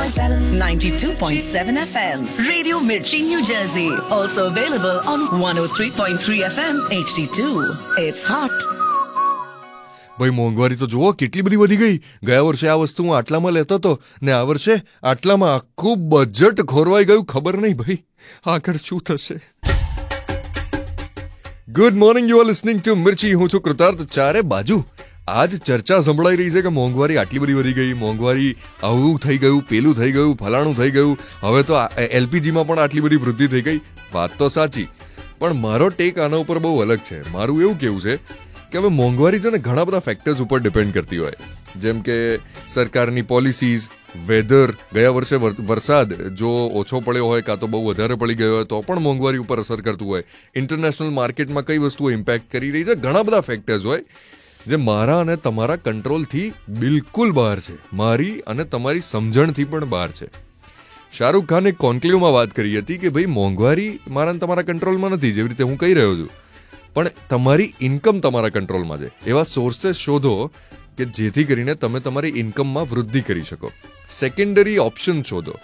92.7 FM. Radio Mirchi, New Jersey. Also available on 103.3 FM HD2. It's hot. ભાઈ મોંઘવારી તો જુઓ કેટલી બધી વધી ગઈ. ગયા વર્ષે આ વસ્તુ હું આટલામાં લેતો હતો ને આ વર્ષે આટલામાં આખું બજેટ ખોરવાઈ ગયું. ખબર નહીં ભાઈ આગળ શું થશે. Good morning, you are listening to મિર્ચી. હું છું કૃતાર્થ. ચારે બાજુ આજ ચર્ચા સંભળાઈ રહી છે કે મોંઘવારી આટલી બધી વધી ગઈ, મોંઘવારી આવું થઈ ગયું, પેલું થઈ ગયું, ફલાણું થઈ ગયું, હવે તો એલપીજીમાં પણ આટલી બધી વૃદ્ધિ થઈ ગઈ. વાત તો સાચી, પણ મારો ટેક આના ઉપર બહુ અલગ છે. મારું એવું કેવું છે કે હવે મોંઘવારી છે ને ઘણા બધા ફેક્ટર્સ ઉપર ડિપેન્ડ કરતી હોય. જેમ કે સરકારની પોલિસીઝ, વેધર. ગયા વર્ષે વરસાદ જો ઓછો પડ્યો હોય કાં તો બહુ વધારે પડી ગયો હોય તો પણ મોંઘવારી ઉપર અસર કરતું હોય. ઇન્ટરનેશનલ માર્કેટમાં કઈ વસ્તુઓ ઇમ્પેક્ટ કરી રહી છે, ઘણા બધા ફેક્ટર્સ હોય જે મારા અને તમારા કંટ્રોલથી બિલકુલ બહાર છે, મારી અને તમારી સમજણથી પણ બહાર છે. શાહરૂખ ખાને કોન્ક્લેવમાં વાત કરી હતી કે ભાઈ મોંઘવારી મારા અને તમારા કંટ્રોલમાં નથી, જેવી રીતે હું કહી રહ્યો છું, પણ તમારી ઇન્કમ તમારા કંટ્રોલમાં છે. એવા સોર્સેસ શોધો કે જેથી કરીને તમે તમારી ઇન્કમમાં વૃદ્ધિ કરી શકો. સેકન્ડરી ઓપ્શન શોધો